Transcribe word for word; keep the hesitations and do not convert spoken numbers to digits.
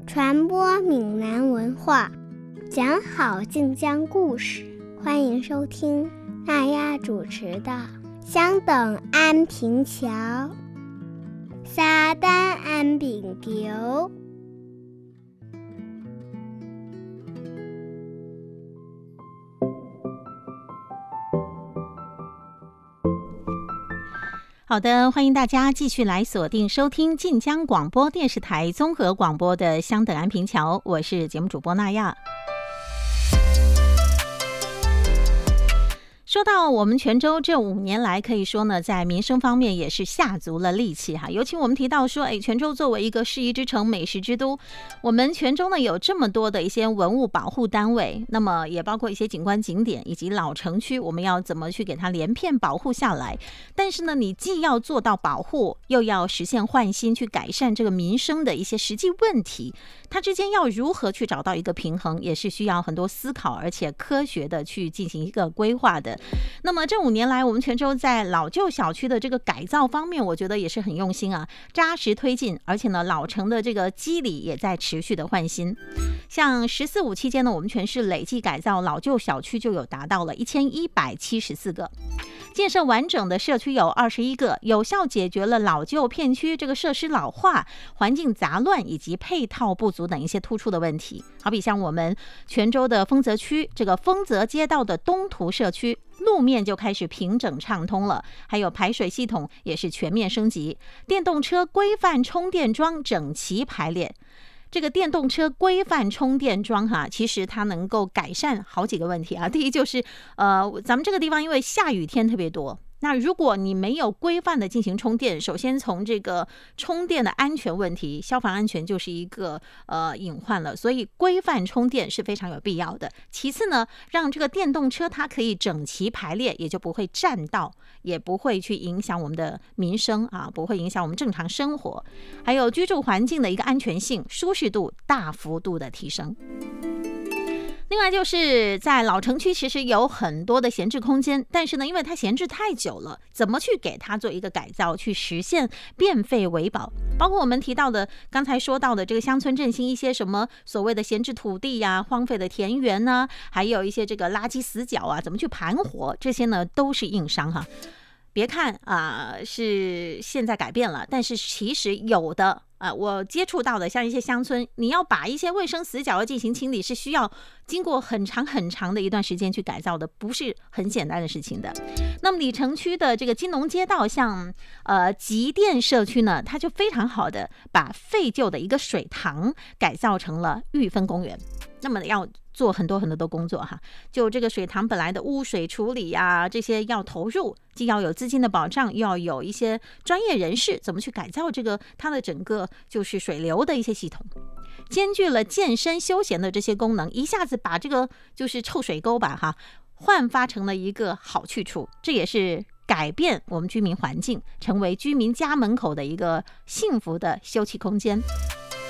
传播闽南文化，讲好晋江故事。欢迎收听娜亚主持的相等安平桥沙丹安平桥。 好的，欢迎大家继续来锁定收听晋江广播电视台综合广播的相等安平桥，我是节目主播娜亚。说到我们泉州这五年来，可以说呢，在民生方面也是下足了力气哈。尤其我们提到说，哎，泉州作为一个市宜之城、美食之都，我们泉州呢有这么多的一些文物保护单位，那么也包括一些景观景点以及老城区，我们要怎么去给它连片保护下来？但是呢，你既要做到保护，又要实现换新，去改善这个民生的一些实际问题，它之间要如何去找到一个平衡，也是需要很多思考，而且科学的去进行一个规划的。那么这五年来，我们泉州在老旧小区的这个改造方面，我觉得也是很用心啊，扎实推进，而且呢，老城的这个基理也在持续的换新。像十四五期间呢，我们全市累计改造老旧小区就有达到了一千一百七十四个。建设完整的社区有二十一个，有效解决了老旧片区这个设施老化、环境杂乱以及配套不足等一些突出的问题。好比像我们泉州的丰泽区这个丰泽街道的东图社区，路面就开始平整畅通了，还有排水系统也是全面升级，电动车规范充电桩整齐排列。这个电动车规范充电桩哈，其实它能够改善好几个问题啊。第一就是，呃，咱们这个地方因为下雨天特别多，那如果你没有规范的进行充电，首先从这个充电的安全问题，消防安全就是一个呃隐患了，所以规范充电是非常有必要的。其次呢，让这个电动车它可以整齐排列，也就不会占道，也不会去影响我们的民生啊，不会影响我们正常生活，还有居住环境的一个安全性、舒适度大幅度的提升。另外就是在老城区其实有很多的闲置空间，但是呢，因为它闲置太久了，怎么去给它做一个改造，去实现变废为宝？包括我们提到的刚才说到的这个乡村振兴，一些什么所谓的闲置土地呀、啊、荒废的田园呢、啊，还有一些这个垃圾死角啊，怎么去盘活，这些呢都是硬伤哈。别看啊、呃，是现在改变了，但是其实有的啊、呃，我接触到的像一些乡村，你要把一些卫生死角要进行清理，是需要经过很长很长的一段时间去改造的，不是很简单的事情的。那么里城区的这个金农街道，像呃吉店社区呢，它就非常好的把废旧的一个水塘改造成了育分公园。那么要做很多很多的工作哈，就这个水塘本来的污水处理啊，这些要投入，既要有资金的保障，又要有一些专业人士怎么去改造这个它的整个就是水流的一些系统，兼具了健身休闲的这些功能，一下子把这个就是臭水沟吧哈，焕发成了一个好去处，这也是改变我们居民环境，成为居民家门口的一个幸福的休憩空间。